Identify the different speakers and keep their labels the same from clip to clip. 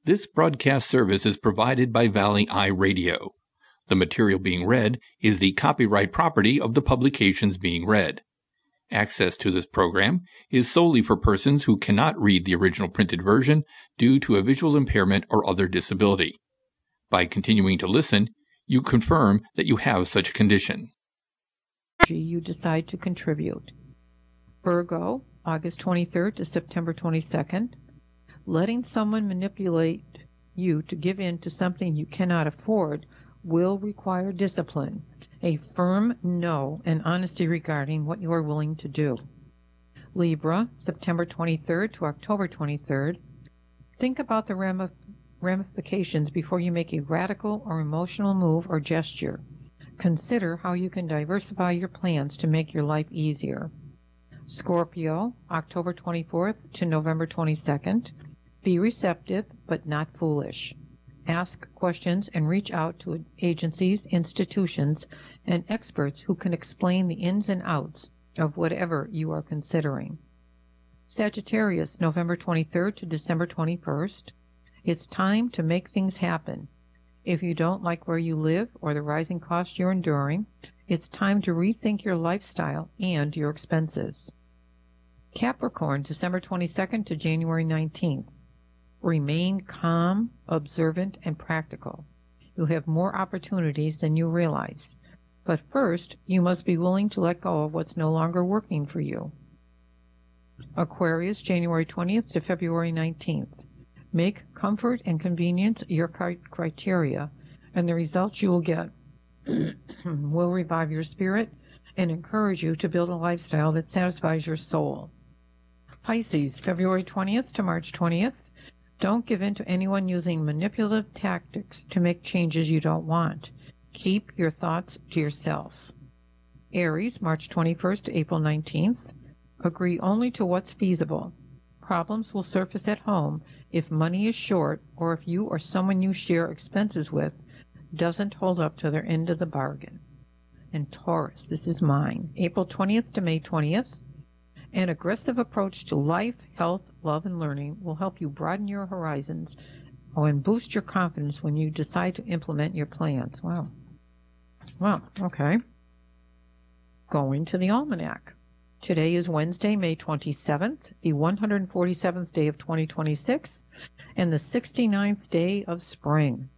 Speaker 1: This broadcast service is provided by Valley Eye Radio. The material being read is the copyright property of the publications being read. Access to this program is solely for persons who cannot read the original printed version due to a visual impairment or other disability. By continuing to listen, you confirm that you have such a condition.
Speaker 2: You decide to contribute. Virgo, August 23rd to September 22nd. Letting someone manipulate you to give in to something you cannot afford will require discipline, a firm no, and honesty regarding what you are willing to do. Libra, September 23rd to October 23rd. Think about the ramifications before you make a radical or emotional move or gesture. Consider how you can diversify your plans to make your life easier. Scorpio, October 24th to November 22nd. Be receptive, but not foolish. Ask questions and reach out to agencies, institutions, and experts who can explain the ins and outs of whatever you are considering. Sagittarius, November 23rd to December 21st. It's time to make things happen. If you don't like where you live or the rising cost you're enduring, it's time to rethink your lifestyle and your expenses. Capricorn, December 22nd to January 19th. Remain calm, observant, and practical. You have more opportunities than you realize. But first, you must be willing to let go of what's no longer working for you. Aquarius, January 20th to February 19th. Make comfort and convenience your criteria, and the results you will get will revive your spirit and encourage you to build a lifestyle that satisfies your soul. Pisces, February 20th to March 20th. Don't give in to anyone using manipulative tactics to make changes you don't want. Keep your thoughts to yourself. Aries, March 21st to April 19th. Agree only to what's feasible. Problems will surface at home if money is short or if you or someone you share expenses with doesn't hold up to their end of the bargain. And Taurus, this is mine, April 20th to May 20th. An aggressive approach to life, health, love, and learning will help you broaden your horizons and boost your confidence when you decide to implement your plans. Wow. Well, okay. Going to the almanac. Today is Wednesday, May 27th, the 147th day of 2026, and the 69th day of spring.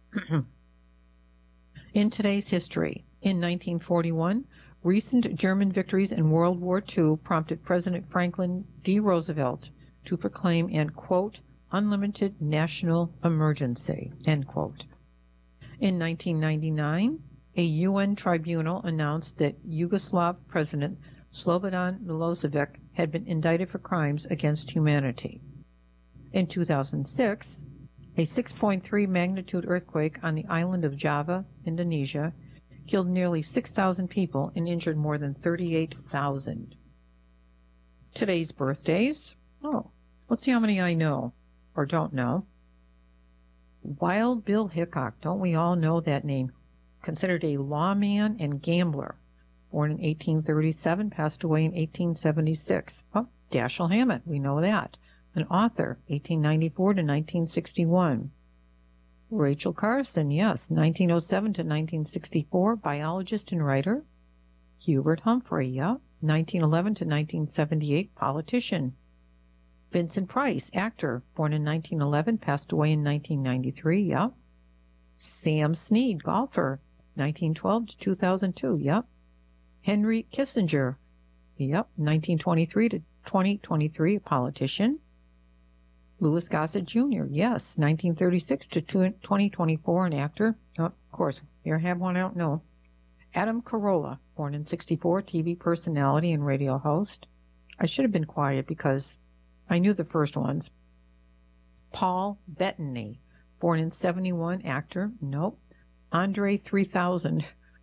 Speaker 2: In today's history, in 1941, recent German victories in World War II prompted President Franklin D. Roosevelt to proclaim an, quote, unlimited national emergency, end quote. In 1999, a UN tribunal announced that Yugoslav President Slobodan Milosevic had been indicted for crimes against humanity. In 2006, a 6.3 magnitude earthquake on the island of Java, Indonesia, killed nearly 6,000 people and injured more than 38,000. Today's birthdays. Oh, let's see how many I know or don't know. Wild Bill Hickok, don't we all know that name? Considered a lawman and gambler. Born in 1837, passed away in 1876. Oh, Dashiell Hammett, we know that. An author, 1894 to 1961. Rachel Carson, yes, 1907 to 1964, biologist and writer. Hubert Humphrey, yeah, 1911 to 1978, politician. Vincent Price, actor, born in 1911, passed away in 1993, yeah. Sam Snead, golfer, 1912 to 2002, yep. Henry Kissinger, yep, 1923 to 2023, a politician. Louis Gossett Jr., yes, 1936 to 2024, an actor. Oh, of course, here I have one I don't know. Adam Carolla, born in 64, TV personality and radio host. I should have been quiet because I knew the first ones. Paul Bettany, born in 71, actor. Nope. Andre 3000,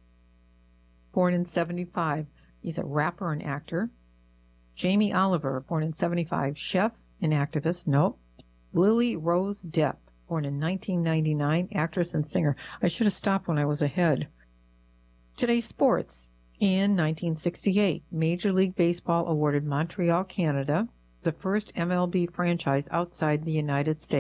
Speaker 2: born in 75. He's a rapper and actor. Jamie Oliver, born in 75, chef and activist. Nope. Lily Rose Depp, born in 1999, actress and singer. I should have stopped when I was ahead. Today's sports. In 1968, Major League Baseball awarded Montreal, Canada, the first MLB franchise outside the United States.